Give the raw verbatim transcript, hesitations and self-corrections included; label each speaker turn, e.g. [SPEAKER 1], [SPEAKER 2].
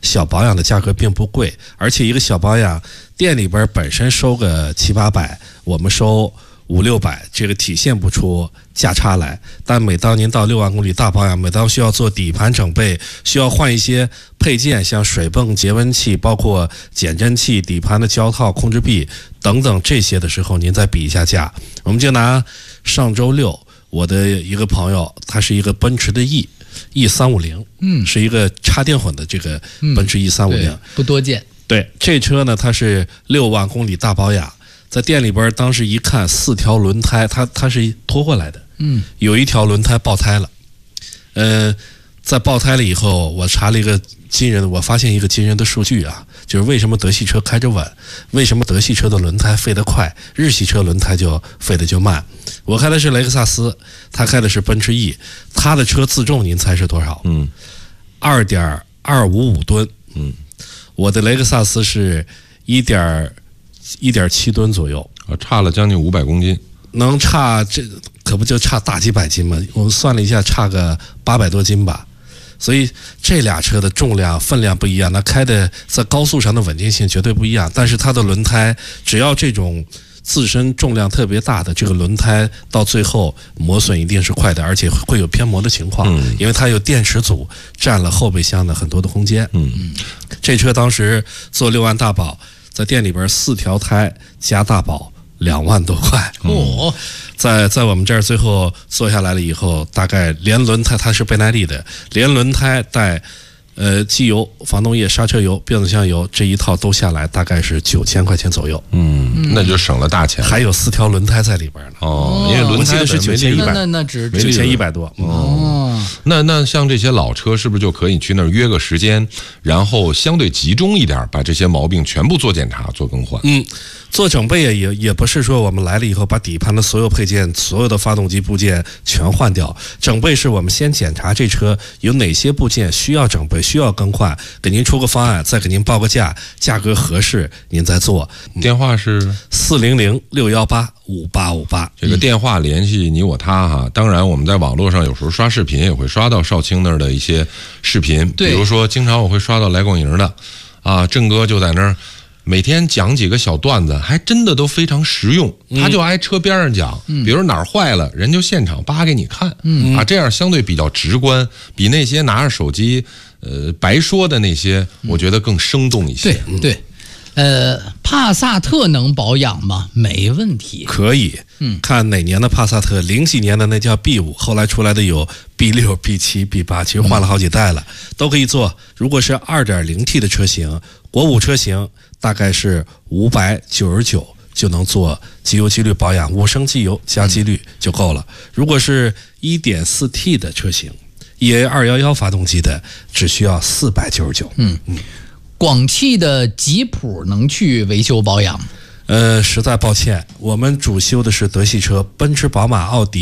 [SPEAKER 1] 小保养的价格并不贵，而且一个小保养店里边本身收个七八百，我们收五六百，这个体现不出价差来。但每当您到六万公里大保养，每当需要做底盘整备，需要换一些配件，像水泵、节温器，包括减震器、底盘的胶套、控制臂等等这些的时候，您再比一下价。我们就拿上周六我的一个朋友，他是一个奔驰的 E E 三五零，嗯，是一个插电混的这个奔驰 E 三五零，
[SPEAKER 2] 不多见。
[SPEAKER 1] 对，这车呢，它是六万公里大保养。在店里边当时一看，四条轮胎，它它是拖过来的，嗯，有一条轮胎爆胎了，呃，在爆胎了以后，我查了一个惊人的，我发现一个惊人的数据啊，就是为什么德系车开着稳，为什么德系车的轮胎废得快，日系车轮胎就废得就慢。我开的是雷克萨斯，他开的是奔驰 E， 他的车自重您猜是多少？嗯，二点二五五吨，嗯，我的雷克萨斯是一点。一点七吨左右，
[SPEAKER 3] 啊，差了将近五百公斤，
[SPEAKER 1] 能差这可不就差大几百斤吗？我们算了一下，差个八百多斤吧。所以这俩车的重量分量不一样，那开的在高速上的稳定性绝对不一样。但是它的轮胎，只要这种自身重量特别大的这个轮胎，到最后磨损一定是快的，而且会有偏磨的情况，嗯、因为它有电池组占了后备箱的很多的空间。嗯嗯，这车当时做六万大保。在店里边四条胎加大保两万多块哦，在在我们这儿最后做下来了以后，大概连轮胎，它是倍耐力的，连轮胎带呃机油、防冻液、刹车油、变速箱油这一套都下来，大概是九千块钱左右。
[SPEAKER 3] 嗯，那就省了大钱了。
[SPEAKER 1] 还有四条轮胎在里边呢。
[SPEAKER 3] 哦，因为轮胎
[SPEAKER 1] 是九千一百，
[SPEAKER 2] 那那只
[SPEAKER 1] 九千一百多。
[SPEAKER 3] 哦，那那像这些老车，是不是就可以去那儿约个时间，然后相对集中一点，把这些毛病全部做检查、做更换？
[SPEAKER 1] 嗯，做整备也也也不是说我们来了以后把底盘的所有配件、所有的发动机部件全换掉。整备是我们先检查这车有哪些部件需要整备、需要更换，给您出个方案，再给您报个价，价格合适您再做。
[SPEAKER 3] 电话是
[SPEAKER 1] 四零零六幺八五八五八，
[SPEAKER 3] 这个电话联系你我他哈。当然，我们在网络上有时候刷视频也会刷到少卿那儿的一些视频，比如说经常我会刷到来广营的，啊，郑哥就在那儿。每天讲几个小段子，还真的都非常实用。他就挨车边上讲，嗯、比如哪儿坏了，人就现场扒给你看，嗯、啊，这样相对比较直观，比那些拿着手机呃白说的那些，我觉得更生动一些。
[SPEAKER 2] 对对，呃，帕萨特能保养吗？没问题，
[SPEAKER 1] 可以。嗯，看哪年的帕萨特，零几年的那叫 B 五，后来出来的有 B 六、B 七、B 八，其实换了好几代了，嗯、都可以做。如果是 二点零 T 的车型，国五车型大概是五百九十九就能做机油机滤保养，五升机油加机滤就够了。如果是 一点四 T 的车型 ，E A 二一一 发动机的，只需要四百九十九。嗯嗯，
[SPEAKER 2] 广汽的吉普能去维修保养？
[SPEAKER 1] 呃，实在抱歉，我们主修的是德系车，奔驰、宝马、奥迪。